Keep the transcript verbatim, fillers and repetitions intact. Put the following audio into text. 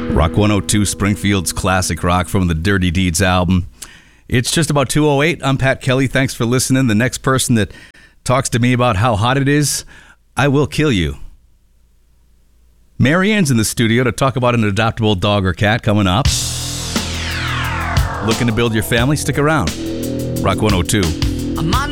Rock one oh two, Springfield's classic rock from the Dirty Deeds album. It's just about two oh eight. I'm Pat Kelly. Thanks for listening. The next person that talks to me about how hot it is, I will kill you. Marianne's in the studio to talk about an adoptable dog or cat coming up. Looking to build your family? Stick around. Rock one oh two.